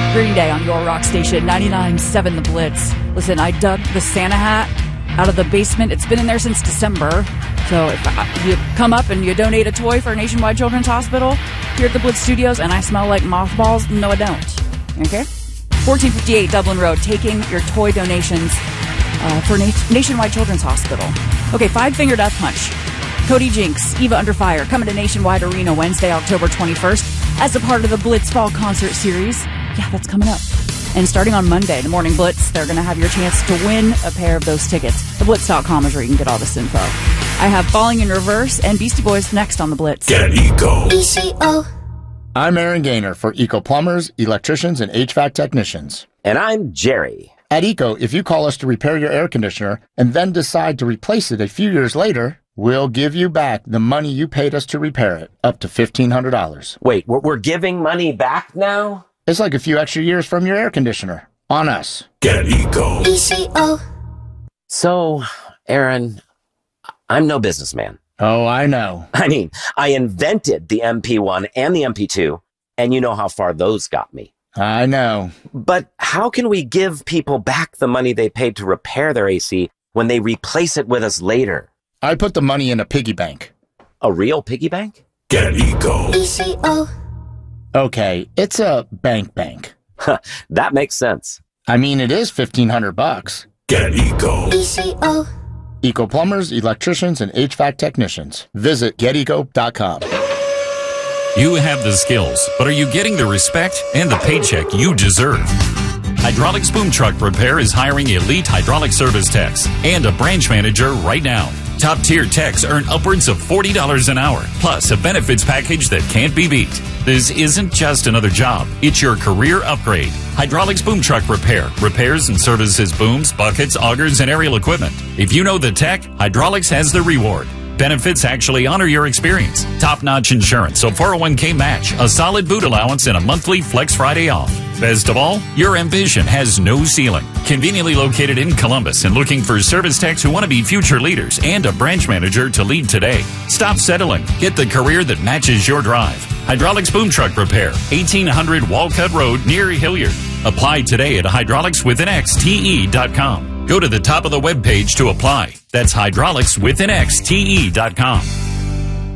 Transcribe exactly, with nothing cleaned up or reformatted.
Green Day on your rock station, ninety-nine point seven The Blitz. Listen, I dug the Santa hat out of the basement. It's been in there since December. So if you come up and you donate a toy for Nationwide Children's Hospital here at the Blitz Studios and I smell like mothballs, no I don't. Okay? fourteen fifty-eight Dublin Road, taking your toy donations uh, for Na- Nationwide Children's Hospital. Okay, Five Finger Death Punch. Cody Jinks, Eva Under Fire, coming to Nationwide Arena Wednesday, October twenty-first as a part of the Blitz Fall Concert Series. Yeah, that's coming up. And starting on Monday, the Morning Blitz, they're going to have your chance to win a pair of those tickets. The blitz dot com is where you can get all this info. I have Falling in Reverse and Beastie Boys next on the Blitz. Get Eco. E C O. I'm Aaron Gaynor for Eco Plumbers, Electricians, and H V A C Technicians. And I'm Jerry. At Eco, if you call us to repair your air conditioner and then decide to replace it a few years later, we'll give you back the money you paid us to repair it, up to fifteen hundred dollars. Wait, we're, we're giving money back now? It's like a few extra years from your air conditioner. On us. Get Eco. E C O. So, Aaron, I'm no businessman. Oh, I know. I mean, I invented the M P one and the M P two, and you know how far those got me. I know. But how can we give people back the money they paid to repair their A C when they replace it with us later? I put the money in a piggy bank. A real piggy bank? Get Eco. E C O. Okay, it's a bank bank. That makes sense. I mean, it is fifteen hundred bucks. Get Eco. E C O. Eco Plumbers, Electricians, and H V A C Technicians. Visit get eco dot com. You have the skills, but are you getting the respect and the paycheck you deserve? Hydraulics Boom Truck Repair is hiring elite hydraulic service techs and a branch manager right now. Top-tier techs earn upwards of forty dollars an hour, plus a benefits package that can't be beat. This isn't just another job. It's your career upgrade. Hydraulics Boom Truck Repair repairs and services booms, buckets, augers, and aerial equipment. If you know the tech, Hydraulics has the reward. Benefits actually honor your experience. Top-notch insurance, a four oh one k match, a solid boot allowance, and a monthly Flex Friday off. Best of all, your ambition has no ceiling. Conveniently located in Columbus and looking for service techs who want to be future leaders and a branch manager to lead today. Stop settling. Get the career that matches your drive. Hydraulics Boom Truck Repair, eighteen hundred Walcott Road near Hilliard. Apply today at hydraulics with an x t e dot com. Go to the top of the webpage to apply. That's hydraulics with an x t e dot com.